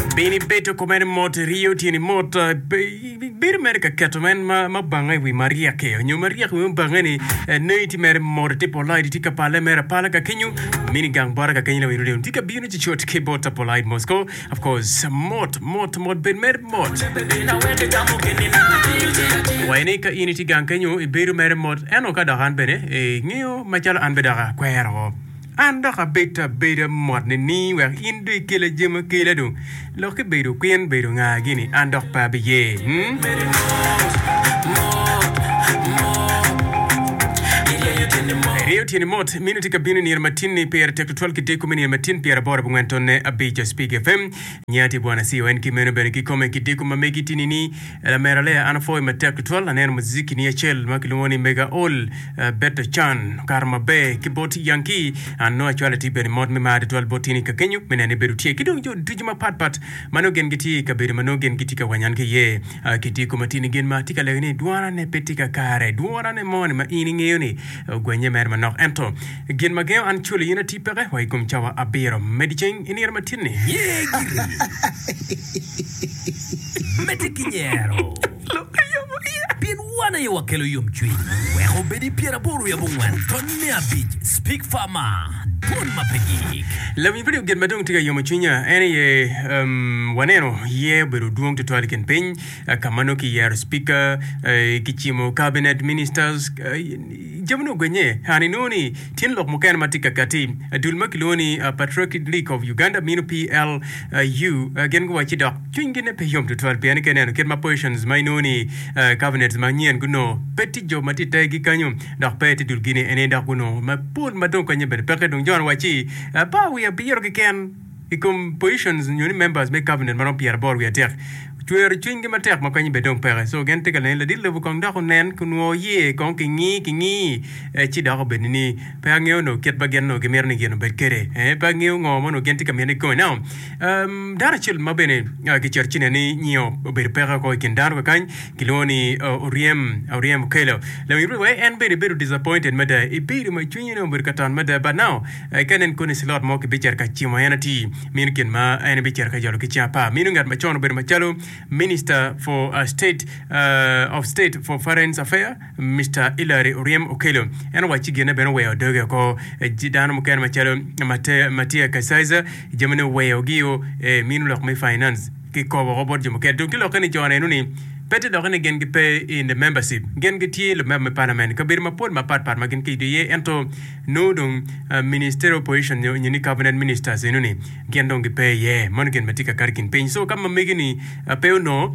Bini beto come moto Rio tieni moto bir America katomen ma bangai wi Maria ke nyu Maria wi bangani nei ti mer moto tipo light tika pale mera pala ka kenyu mini gang baraka kenyu wi rude tika binu ti chot ke bota polite Moscow of course mot ben mer mot waine ka ini ti gang kenyu biru mer mot eno ka dahan bene ngiyo machala an bedara kwero anda ka beta mod ni wa indu kele jema kele do lo ke bedo queen bedo nga gini anda pa biye Rio tieni mot minuti kabini ni matini per tektual ki deku mini matin per bor bungantone abija speak FM nyati bwana siyo en kimeno bere ki kome ki deku mamegi tinini la merale anafoi ma tektual anen muziki ni chel makilumoni mega all better chan karma be ki boti yanki no actuality bere mod me ma de botini ka kenyu menene beru tie ki dong jo tujima pat manogen giti ka bere manogen giti ka wanyan ke ye ki deku matini gen ma tika legni duara ne petika kare duara ne mon ma ini ngeyoni gwenye mer nok ento gin mageo an chuli unity pere wai kum chawa abiro medicine inir matini Medikinyero Pien wana ya wakelo yom chui Weho bedi piera boru ya bungwan Tonni abij Speak Farmer Bon mapegi La mi video gin madung tiga yom chunya ene ye waneno ye beru duong tutuali ken peny kamano ki yer speaker kichimo cabinet ministers jamno gwenye haninoni tin lok mukan matika kati dulma kiloni Patriotic League of Uganda minu PLU gen go wachidok chungine pe yom tutual pian kenen ken ma positions mainoni cabinet manien guno peti jo matita gi kanyo dak peti dulgine ene dak guno ma pun madong kanye ber peke dong jon wachi ba we abiro ken ikum positions nyuni members make cabinet manon Pierre Bor we atek tuer chingi matek makany bedong pere so gen te kalen la dil bu kong da konen kunwo ye kong kingi chi da ko benini pa ngeo no ket bagen no gemer ni gen bet kere pa ngeo ngo no gen te kamene ko now dara chil mabene ki cherchine ni nyo ber pere ko ken dar ko kan kiloni oriem kelo la mi we en be disappointed mada e be ma chunyi no ber katan mada but now kanen ko ni slot mo ke bicher ka chimo yanati min ken ma en bicher ka jalo ki chapa minu ngat ma chono ber ma chalo Minister for State of State for Foreign Affairs, Mr. Hilary Oriem Okelo. And what you get a better way of doing ko Jidano Mukan Machado Matia Kasaiza, Gemini way of Gio, Minulok Me Finance, Kiko Robert Jomuket, Kilokani John Enuni. Better dog again pay in the membership. Gen get ye, the member parliament. Kabir ma put ma part magin ki ye ento no dung ministerial position ni cabinet ministers inuni. Gen dong pay ye, monogin matika karkin pain. So come megini pay no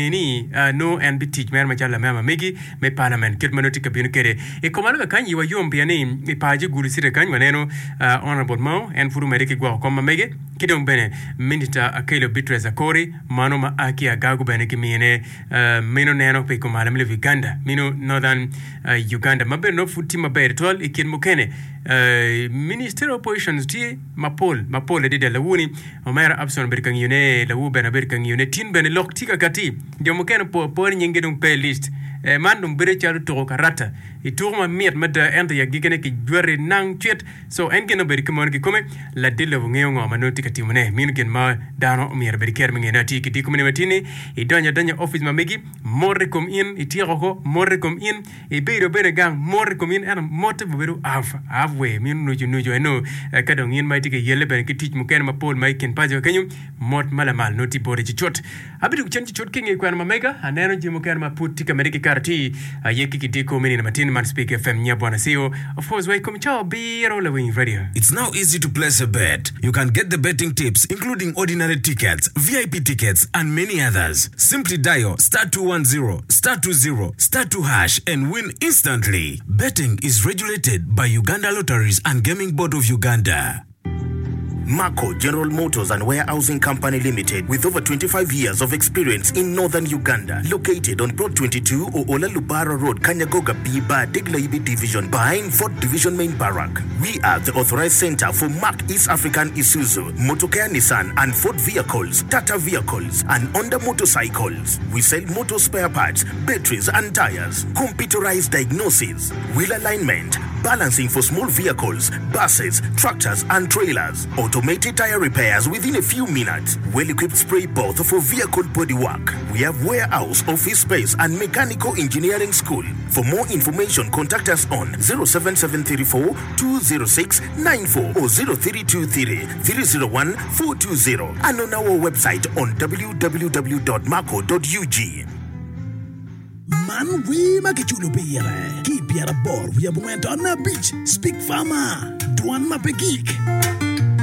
ni no and be teach mer machala mama megi me parliament kit manoti kabin kere. E komalo kan you yom piani e paji guru sire kan waneno honorable mo and furu meriki gwa koma mege kidong bene minister Akelo Bitrez Akori manoma aki agagu bene kimine mino neno pe ko malam le Uganda mino northern Uganda mabe no futi mabe tol ikin mukene ministerial positions ti mapol de la wuni omera abson berkang yune la wu bena berkang yune tin ben lok tika kati de mukene po nyenge dum pe list mandum bere chalu to karata iturma miet mada enda ya gigene ki dwere nang chet so engeno ber kimon ki come la dille ngeo ngo manoti kati mune min gen ma dano mier ber ker mingena ti ki dikumene matini e danya office ma megi morre kom in itiro ko morre kom in e beiro bere gang morre kom in ana mote beru avwe min nuju eno kadong in mai tike yele ben ki tich muken ma pol mai ken pajo kenyu mot malamal noti bore chot abidu chenchi chot kinge kwan ma mega aneno ji muken ma puti ka mediki karti yeki ki dikumene na matini man speak FM nya bwana sio of course welcome chao biro la wing radio. It's now easy to place a bet. You can get the betting tips including ordinary tickets, VIP tickets and many others. Simply dial *210 *20 *2# and win instantly. Betting is regulated by Uganda Lotteries and Gaming Board of Uganda. Marco General Motors and Warehousing Company Limited, with over 25 years of experience in northern Uganda, located on Plot 22 Oola Lubara Road, Kanyagoga Biba, Deglaibi Division, behind 4th Division Main Barrack. We are the authorized center for Mark East African Isuzu, Motocare Nissan and Ford vehicles, Tata vehicles, and Honda motorcycles. We sell motor spare parts, batteries and tires, computerized diagnosis, wheel alignment, balancing for small vehicles, buses, tractors and trailers, automated tire repairs within a few minutes, well-equipped spray booth for vehicle bodywork. We have warehouse, office space and mechanical engineering school. For more information, contact us on 07734 206 94 or 0323 301 420 and on our website on www.maco.ug. Man, we make it you keep your board. We are going to on a beach. Speak farmer. Duan Mapegik.